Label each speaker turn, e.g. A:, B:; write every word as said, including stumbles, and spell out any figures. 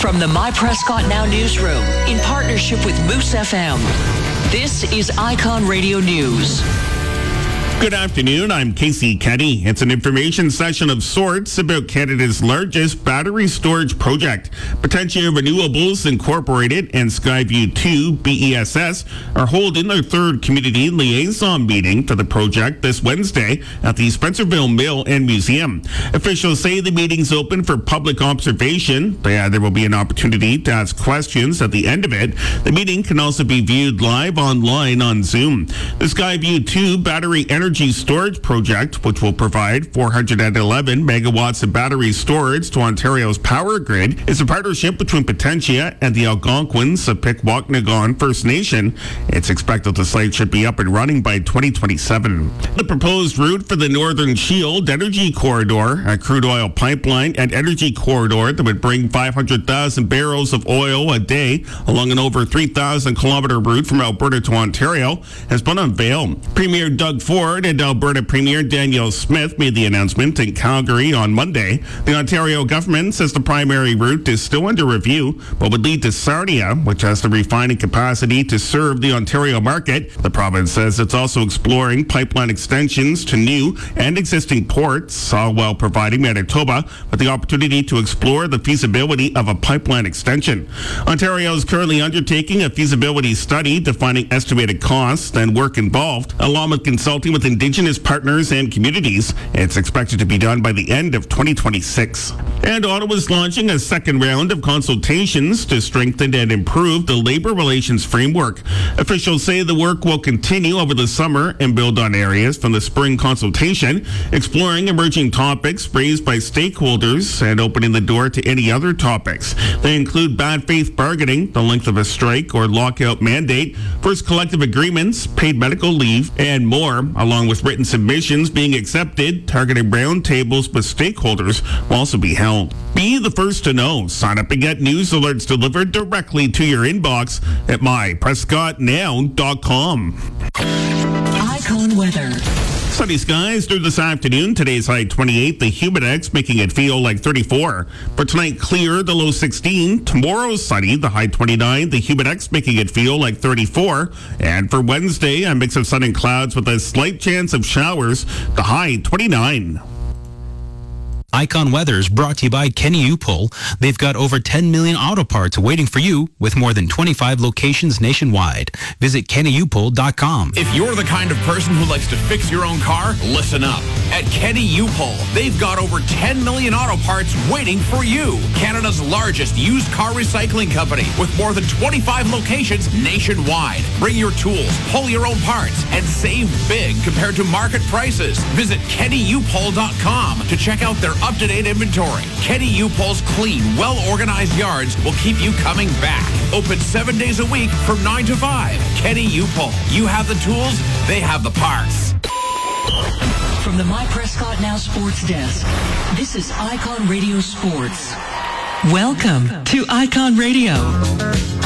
A: From the My Prescott Now newsroom, in partnership with Moose F M, this is Icon Radio News.
B: Good afternoon, I'm Casey Kenny. It's an information session of sorts about Canada's largest battery storage project. Potentia Renewables Incorporated and Skyview two B E S S are holding their third community liaison meeting for the project this Wednesday at the Spencerville Mill and Museum. Officials say the meeting's open for public observation. Yeah, there will be an opportunity to ask questions at the end of it. The meeting can also be viewed live online on Zoom. The Skyview two battery energy Energy storage project, which will provide four hundred eleven megawatts of battery storage to Ontario's power grid, is a partnership between Potentia and the Algonquins of Pikwakanagan First Nation. It's expected the site should be up and running by twenty twenty-seven. The proposed route for the Northern Shield Energy Corridor, a crude oil pipeline and energy corridor that would bring five hundred thousand barrels of oil a day along an over three thousand kilometer route from Alberta to Ontario, has been unveiled. Premier Doug Ford and Alberta Premier Danielle Smith made the announcement in Calgary on Monday. The Ontario government says the primary route is still under review, but would lead to Sarnia, which has the refining capacity to serve the Ontario market. The province says it's also exploring pipeline extensions to new and existing ports, all while providing Manitoba with the opportunity to explore the feasibility of a pipeline extension. Ontario is currently undertaking a feasibility study defining estimated costs and work involved, along with consulting with Indigenous partners and communities. It's expected to be done by the end of twenty twenty-six. And Ottawa is launching a second round of consultations to strengthen and improve the labor relations framework. Officials say the work will continue over the summer and build on areas from the spring consultation, exploring emerging topics raised by stakeholders and opening the door to any other topics. They include bad faith bargaining, the length of a strike or lockout mandate, first collective agreements, paid medical leave, and more, along with written submissions being accepted. Targeted roundtables with stakeholders will also be held. Be the first to know. Sign up and get news alerts delivered directly to your inbox at my prescott now dot com.
A: Icon weather.
B: Sunny skies through this afternoon. Today's high twenty-eight, the humidex making it feel like thirty-four. For tonight, clear, the low sixteen. Tomorrow, sunny, the high twenty-nine, the humidex making it feel like thirty-four. And for Wednesday, a mix of sun and clouds with a slight chance of showers, the high twenty-nine.
C: Icon Weather is brought to you by Kenny Upol. They've got over ten million auto parts waiting for you with more than twenty-five locations nationwide. Visit kenny upol dot com.
D: If you're the kind of person who likes to fix your own car, listen up. At Kenny Upol, they've got over ten million auto parts waiting for you. Canada's largest used car recycling company with more than twenty-five locations nationwide. Bring your tools, pull your own parts, and save big compared to market prices. Visit kenny upol dot com to check out their up-to-date inventory. Kenny Upol's clean, well-organized yards will keep you coming back. Open seven days a week from nine to five. Kenny Upol. You have the tools, they have the parts.
A: From the My Prescott Now Sports Desk, this is Icon Radio Sports. Welcome to Icon Radio.